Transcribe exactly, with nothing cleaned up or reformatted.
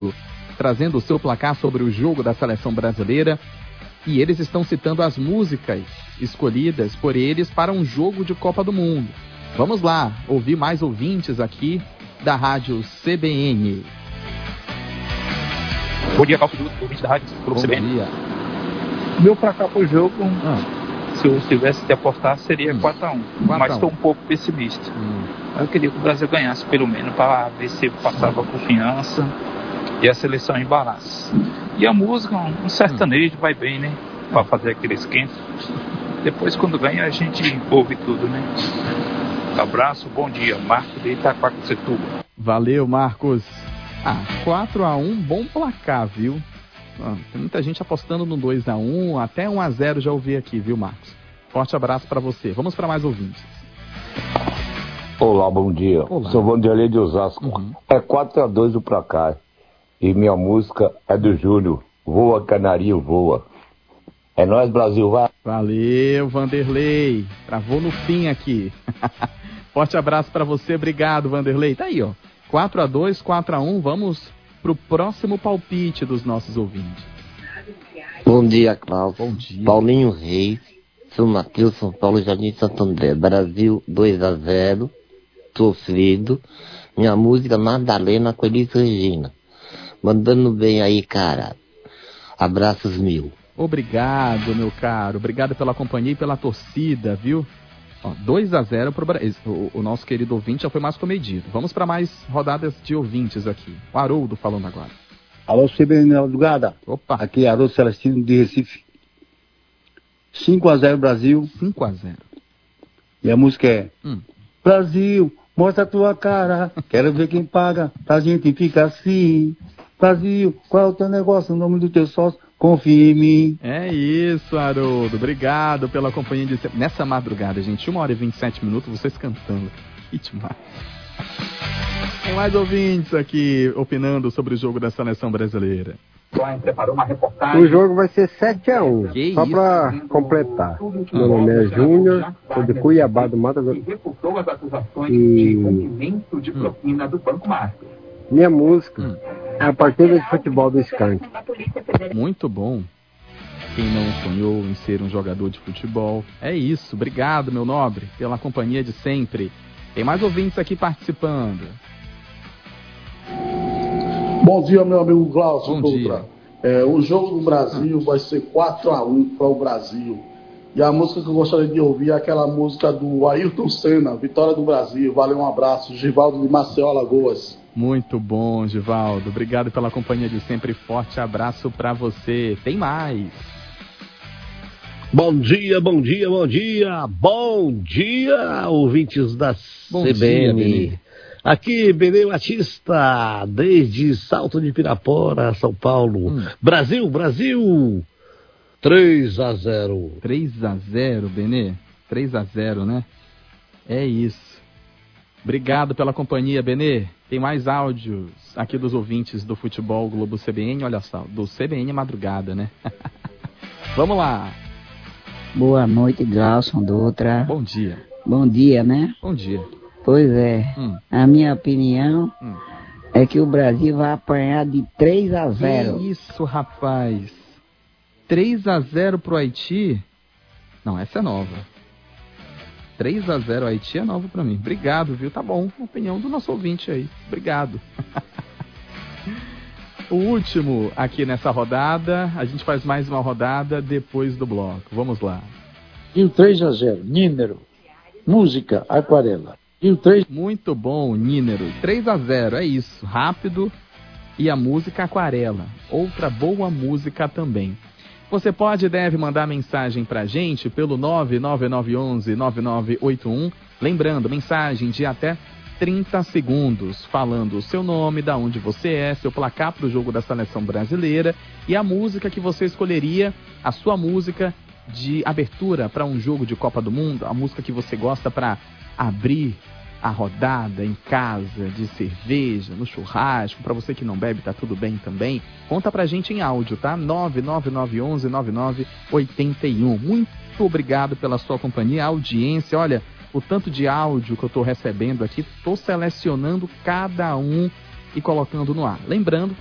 trazendo o seu placar sobre o jogo da seleção brasileira. E eles estão citando as músicas escolhidas por eles para um jogo de Copa do Mundo. Vamos lá, ouvir mais ouvintes aqui da Rádio C B N. Bom dia, Calço, ouvinte da Rádio Bom C B N. dia. Meu placar pro jogo, Ah. se eu tivesse que apostar, seria Hum. quatro a um. quatro a um. Mas estou um pouco pessimista. Hum. Eu queria que o Brasil ganhasse, pelo menos, para ver se passava confiança e a seleção embalasse. E a música, um sertanejo, vai bem, né? Para fazer aquele esquenta. Depois, quando ganha, a gente ouve tudo, né? Abraço, bom dia. Marco de Itaquaquecetuba. Valeu, Marcos. Ah, quatro a um, bom placar, viu? Ah, tem muita gente apostando no dois a um, até um a zero já ouvi aqui, viu, Marcos? Forte abraço para você. Vamos para mais ouvintes. Olá, bom dia. Olá. Sou Vanderlei de Osasco. Uhum. É quatro a dois o placar. E minha música é do Júnior. Voa, canarinho, voa. É nóis, Brasil, vai. Valeu, Vanderlei. Travou no fim aqui. Forte abraço para você. Obrigado, Vanderlei. Tá aí, ó. quatro a dois, quatro a um. Vamos pro próximo palpite dos nossos ouvintes. Bom dia, Klaus. Bom dia. Paulinho Reis, São Mateus, São Paulo, Jardim Santo André. Brasil dois a zero, sofrido. Minha música Madalena com Elis Regina. Mandando bem aí, cara. Abraços mil. Obrigado, meu caro. Obrigado pela companhia e pela torcida, viu? Ó, dois a zero pro Brasil. O, o nosso querido ouvinte já foi mais comedido. Vamos para mais rodadas de ouvintes aqui. O Haroldo falando agora. Alô, C B N Madrugada. Opa. Aqui é Haroldo Celestino de Recife. cinco a zero Brasil. cinco a zero. E a música é... Hum. Brasil, mostra a tua cara. Quero ver quem paga. Pra gente ficar assim. Brasil, qual é o teu negócio? O nome do teu sócio? Confia em mim. É isso, Haroldo. Obrigado pela companhia de sempre. Nessa madrugada, gente, uma hora e vinte e sete minutos, vocês cantando. Que demais. Tem mais ouvintes aqui opinando sobre o jogo da seleção brasileira. O jogo vai ser sete a um. Que Só isso? pra completar. Meu nome é Júnior, sou de Cuiabá do Mato Grosso. E minha música Hum. é a partida de futebol do Skank. Muito bom. Quem não sonhou em ser um jogador de futebol? É isso. Obrigado, meu nobre, pela companhia de sempre. Tem mais ouvintes aqui participando. Bom dia, meu amigo Glaucio Bom Dutra. dia. É, o jogo do Brasil vai ser quatro a um para o Brasil. E a música que eu gostaria de ouvir é aquela música do Ayrton Senna, Vitória do Brasil. Valeu, um abraço. Givaldo de Maceió, Alagoas. Muito bom, Givaldo. Obrigado pela companhia de sempre. Forte abraço pra você. Tem mais. Bom dia, bom dia, bom dia. Bom dia, ouvintes da Bom C B N. dia, Benê. Aqui, Benê Batista, desde Salto de Pirapora, São Paulo. Hum. Brasil, Brasil, três a zero. três a zero, Benê. três a zero, né? É isso. Obrigado pela companhia, Benê. Tem mais áudios aqui dos ouvintes do Futebol Globo C B N. Olha só, do C B N é madrugada, né? Vamos lá. Boa noite, Glauson Dutra. Bom dia. Bom dia, né? Bom dia. Pois é. Hum. A minha opinião Hum. é que o Brasil vai apanhar de três a zero. Que isso, rapaz. três a zero pro Haiti? Não, essa é nova. três a zero Haiti é nova pra mim. Obrigado, viu? Tá bom. Opinião do nosso ouvinte aí. Obrigado. O último aqui nessa rodada. A gente faz mais uma rodada depois do bloco. Vamos lá. E o três a zero, Nínero. Música, Aquarela. E o três... Muito bom, Nínero. três a zero, é isso. Rápido. E a música Aquarela. Outra boa música também. Você pode e deve mandar mensagem pra gente pelo nove nove nove um um nove nove oito um. Lembrando, mensagem de até trinta segundos, falando o seu nome, da onde você é, seu placar pro jogo da seleção brasileira e a música que você escolheria, a sua música de abertura para um jogo de Copa do Mundo, a música que você gosta para abrir a rodada em casa, de cerveja, no churrasco. Para você que não bebe, tá tudo bem também. Conta pra gente em áudio, tá? nove nove nove um um nove nove oito um. Muito obrigado pela sua companhia, audiência. Olha, o tanto de áudio que eu tô recebendo aqui, tô selecionando cada um e colocando no ar. Lembrando